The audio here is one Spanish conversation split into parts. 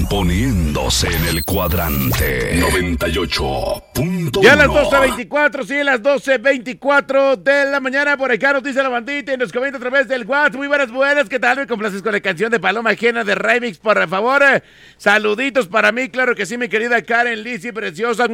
poniéndose en el cuadrante 98.1. Ya a las 12:24, sí, las 12:24 de la mañana. Por acá nos dice la bandita y nos comenta a través del WhatsApp. Muy buenas, ¿qué tal? Me complaces con la canción de Paloma Ajena de Remix, por favor. Saluditos para mí, claro que sí, mi querida Karen Lizzy, preciosa.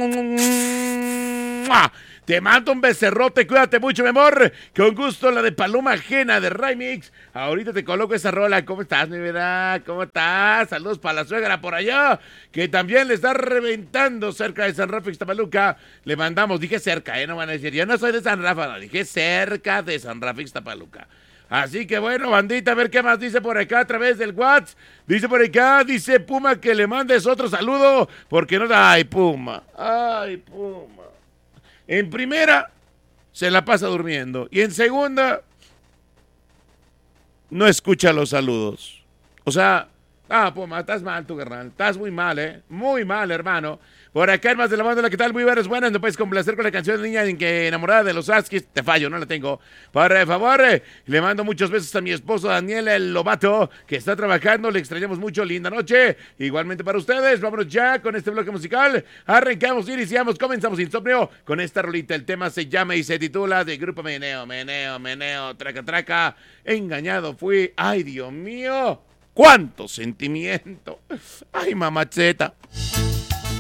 Te mando un becerrote, cuídate mucho, mi amor. Con gusto, la de Paloma Ajena de Remix. Ahorita te coloco esa rola. ¿Cómo estás, mi vida? ¿Cómo estás? Saludos para la suegra por allá, que también le está reventando cerca de San Rafa, Ixtapaluca. Le mandamos, dije cerca, no van a decir, yo no soy de San Rafa, no, dije cerca de San Rafa, Ixtapaluca. Así que bueno, bandita, a ver qué más dice por acá a través del WhatsApp. Dice por acá, dice Puma que le mandes otro saludo, porque no da. Ay, Puma. En primera, se la pasa durmiendo. Y en segunda, no escucha los saludos. O sea, Puma, estás mal tu carnal. Estás muy mal, muy mal, hermano. Por acá, el más de la banda, ¿qué tal? Muy buenas. ¿No puedes complacer con la canción de Niña enamorada de los Askis? Te fallo, no la tengo. Por favor, le mando muchos besos a mi esposo Daniel el Lobato, que está trabajando. Le extrañamos mucho. Linda noche. Igualmente para ustedes. Vámonos ya con este bloque musical. Arrancamos, iniciamos, comenzamos Insomnio con esta rolita. El tema se llama y se titula de Grupo Meneo, traca. Engañado fui. Ay, Dios mío. ¡Cuánto sentimiento! ¡Ay, mamacheta!